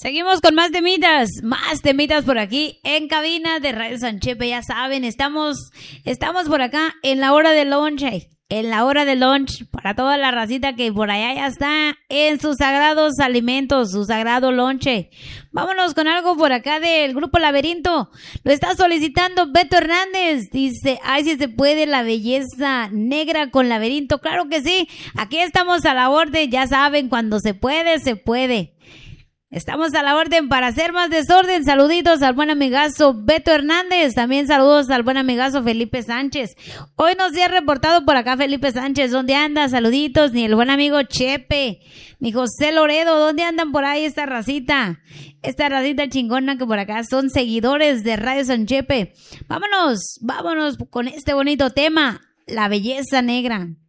Seguimos con más temitas por aquí en cabina de Radio San Chepe. Ya saben, estamos por acá en la hora de lunch, para toda la racita que por allá ya está en sus sagrados alimentos, su sagrado lonche. Vámonos con algo por acá del grupo Laberinto. Lo está solicitando Beto Hernández. Dice, ay, si se puede la belleza negra con Laberinto. Claro que sí, aquí estamos a la orden. Ya saben, cuando se puede, se puede. Estamos a la orden para hacer más desorden. Saluditos al buen amigazo Beto Hernández. También saludos al buen amigazo Felipe Sánchez. Hoy nos ha reportado por acá Felipe Sánchez. ¿Dónde anda? Saluditos. Ni el buen amigo Chepe, ni José Loredo. ¿Dónde andan por ahí esta racita? Esta racita chingona que por acá son seguidores de Radio San Chepe. Vámonos con este bonito tema. La belleza negra.